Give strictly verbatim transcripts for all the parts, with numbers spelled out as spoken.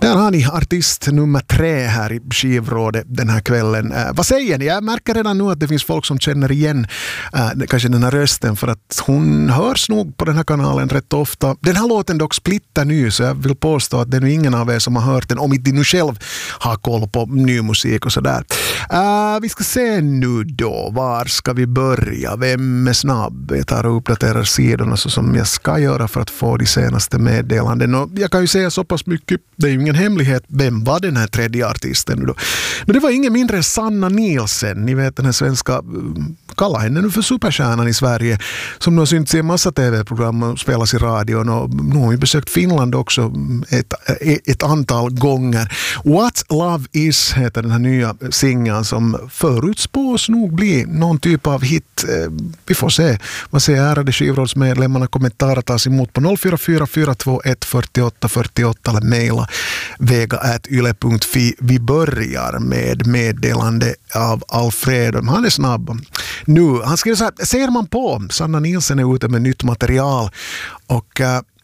Där har ni artist nummer tre här i skivrådet den här kvällen. Eh, vad säger ni? Jag märker redan nu att det finns folk som känner igen eh, kanske den här rösten, för att hon hörs nog på den här kanalen rätt ofta. Den här låten dock splittar ny, så jag vill påstå att det är nu ingen av er som har hört den, om inte nu själv har koll på ny musik och sådär. Uh, vi ska se nu då, var ska vi börja? Vem är snabb? Jag tar och uppdaterar sidorna så som jag ska göra för att få de senaste meddelanden. Och jag kan ju säga så pass mycket, det är ju ingen hemlighet. Vem var den här tredje artisten nu då? Men det var ingen mindre än Sanna Nielsen. Ni vet den här svenska, kalla henne nu för superstjärnan i Sverige, som nu har synts i en massa tv-program och spelas i radion, och nu har vi besökt Finland också ett, ett antal gånger. What Love Is heter den här nya singeln som förutspås nog bli någon typ av hit. Vi får se. Man ser ärade skivrådsmedlemmarna, kommentarer tas emot på noll fyra fyra fyra två ett fyra åtta fyra åtta eller mejla vega at yle punkt fi. Vi börjar med meddelande av Alfredo. Han är snabb. Nu, han skriver så här: ser man på, Sanna Nielsen är ute med nytt material och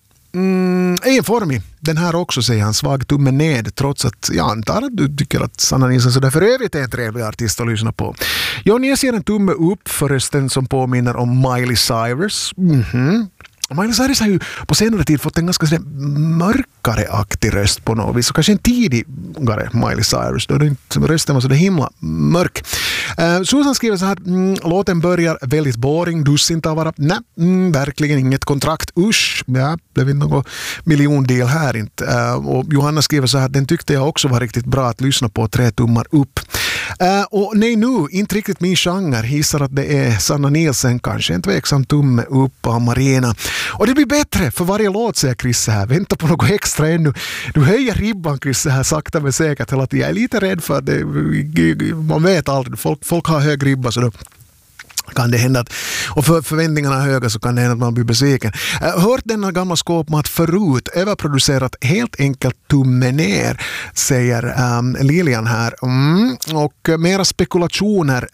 mm, enformig. Den här också, säger han, svag tumme ned, trots att jag antar att du tycker att Sanna Nielsen så där för övrigt är en trevlig artist att lyssna på. Johnny, jag ser en tumme upp för rösten som påminner om Miley Cyrus. Mhm. Miley Cyrus har ju på senare tid fått en ganska mörkare-aktig röst på något vis. Så kanske en tidigare Miley Cyrus, då inte rösten var så himla mörk. Uh, Susan skriver så här: mm, låten börjar väldigt boring, dussintavara. Nej, mm, verkligen inget kontrakt. Usch, ja, det blev inte någon miljondeal här inte. Uh, och Johanna skriver så här: den tyckte jag också var riktigt bra att lyssna på, tre tummar upp. Uh, och nej, nu, inte riktigt min genre. Hissar att det är Sanna Nielsen, kanske en tveksam tumme upp av Marina. Och det blir bättre för varje låt, säger Chris här. Vänta på något extra ännu. Du höjer ribban, Chris, här sakta men säkert hela tiden. Jag är lite rädd för att det, man vet aldrig. Folk, folk har hög ribba, så då kan det hända att, och för förväntningarna är höga, så kan det hända att man blir besviken. Jag har hört denna gamla skåpmat förut, överproducerat, helt enkelt tumme ner, säger um, Lilian här. Mm, och mera spekulationer,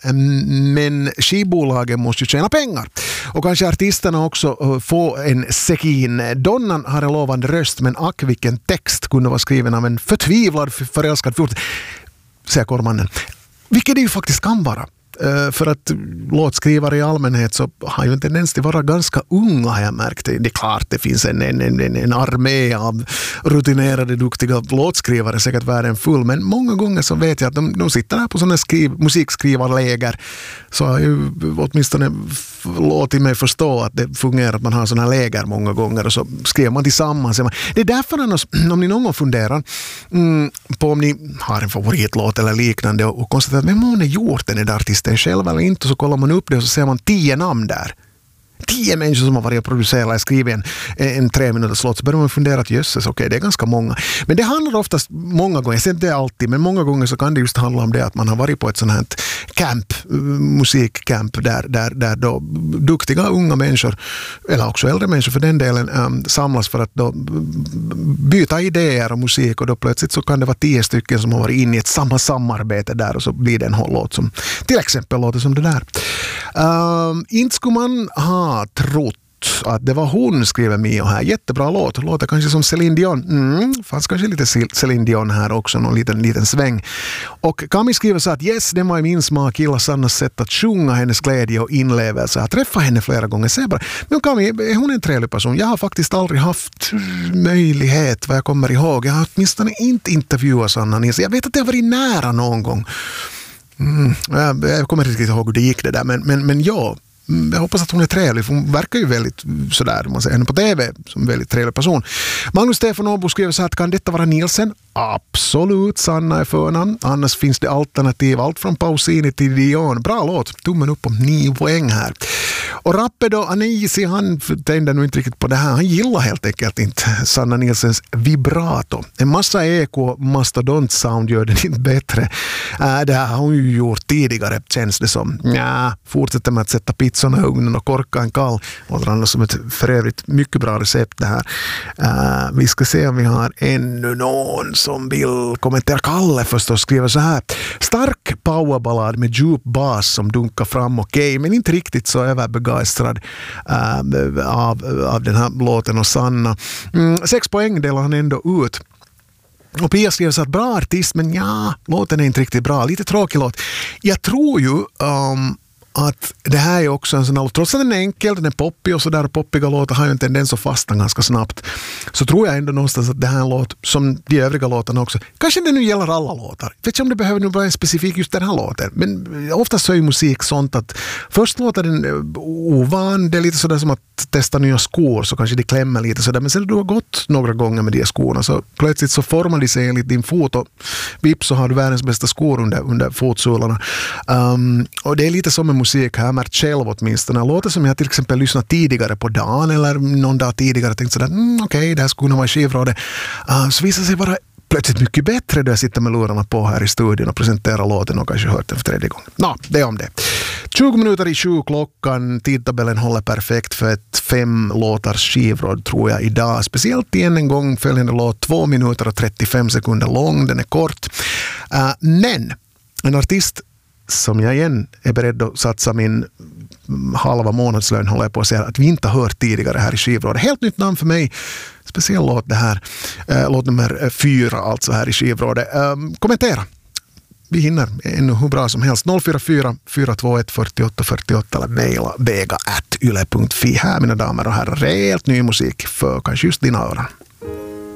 men skivbolagen måste ju tjäna pengar. Och kanske artisterna också få en sekin. Donnan har en lovande röst, men ack vilken text kunde vara skriven av en förtvivlad, förälskad fjort, säger Kormannen. Vilket det ju faktiskt kan vara. Uh, för att låtskrivare i allmänhet så har ju en tendens till att vara ganska unga, har jag märkt. Det är klart det finns en, en, en, en armé av rutinerade, duktiga låtskrivare, säkert världen full, men många gånger så vet jag att de, de sitter här på sådana skriv, musikskrivarläger, så har ju åtminstone låtit mig förstå att det fungerar att man har sådana läger många gånger, och så skriver man tillsammans. Det är därför annars, om ni någon gång funderar mm, på om ni har en favoritlåt eller liknande och, och konstaterar att vem har ni gjort den där artisten själv eller inte, så kollar man upp det och så ser man tio namn där. Tio människor som har varit och producerat eller skrivit en, en tre minuters låt, så börjar man fundera att jösses, okej, okay, det är ganska många. Men det handlar oftast många gånger, jag säger inte alltid, men många gånger så kan det just handla om det att man har varit på ett sånt här camp, musikcamp, där, där, där då duktiga unga människor, eller också äldre människor för den delen, um, samlas för att då byta idéer och musik, och då plötsligt så kan det vara tio stycken som har varit inne i ett samma samarbete där, och så blir det en låt som till exempel låter som det där. Um, inte skulle man ha trott att det var hon, skriver Mio här. Jättebra låt. Låter kanske som Celine Dion. Mm, fanns kanske lite Celine Dion här också. Någon liten, liten sväng. Och Kami skriver så att yes, det var i min smak. Gillar Sannas sätt att sjunga, hennes glädje och inlevelse. Jag träffar henne flera gånger. Säg bara, men Kami, är hon en trevlig person? Jag har faktiskt aldrig haft möjlighet, vad jag kommer ihåg. Jag har åtminstone inte intervjuat Sanna Nielsen. Jag vet att jag har varit nära någon gång. Mm, jag, jag kommer inte riktigt ihåg hur det gick det där. Men, men, men ja, jag hoppas att hon är trevlig, för hon verkar ju väldigt sådär, man ser henne på tv som en väldigt trevlig person. Magnus Stefan Åbo skriver så här: kan detta vara Nielsen? Absolut, Sanna är förnamn. Annars finns det alternativ, allt från Pausini till Dion. Bra låt, tummen upp om nio poäng här. Och Rappe då, Anisi, han tänkte nog inte riktigt på det här. Han gillar helt enkelt inte Sanna Nielsens vibrato. En massa eko, mastodont-sound gör den inte bättre. Äh, det här har hon ju gjort tidigare, känns det som. Ja, fortsätter med att sätta pizzorna i ugnen och korka en kall. Och det som ett för övrigt mycket bra recept det här. Äh, vi ska se om vi har ännu någon som vill kommentera. Kalle förstås skriver så här: stark powerballad med djup bas som dunkar fram, okej, okay, men inte riktigt så överbegeistrad äh, av, av den här låten. Och Sanna. Mm, sex poäng delar han ändå ut. Och Pia skriver så att bra artist, men ja, låten är inte riktigt bra. Lite tråkig låt. Jag tror ju um, att det här är också en sån här låt. Trots att den är enkel, den är poppig och sådär, poppiga låtar har ju en tendens att fastna ganska snabbt. Så tror jag ändå någonstans att det här är en låt, som de övriga låtarna också, kanske det nu gäller alla låtar. Jag vet inte om det behöver nu vara en specifik just den här låten. Men ofta så är ju musik sånt att först låter den ovan, det är lite sådär som att testa nya skor, så kanske det klämmer lite sådär. Men sen du har gått några gånger med de skorna så plötsligt så formar de sig enligt din fot och vips så har du världens bästa skor under, under fotsulorna. Um, och det är lite som en musik här, märkt själv åtminstone. Låter som jag till exempel lyssnat tidigare på dagen eller någon dag tidigare och tänkt sådär, mm, okej, okay, det här skulle kunna vara i skivrådet. Uh, så visar sig vara plötsligt mycket bättre då jag sitter med lurarna på här i studion och presenterar låten och kanske hört den för tredje gången. Nå, det är om det. tjugo minuter i sju klockan. Tidtabellen håller perfekt för ett fem låtars skivråd tror jag idag. Speciellt igen en gång följande låt, två minuter och trettiofem sekunder lång. Den är kort. Uh, men en artist som jag igen är beredd att satsa min halva månadslön, håller jag på att säga, att vi inte har hört tidigare här i skivrådet. Helt nytt namn för mig. Speciell låt det här. Uh, låt nummer fyra alltså här i skivrådet. Uh, kommentera. Vi hinner ännu hur bra som helst. noll fyra fyra, fyra två ett, fyra åtta fyra åtta eller mejla vega at yle punkt fi. Här mina damer och herrar, helt ny musik för kanske just dina öron.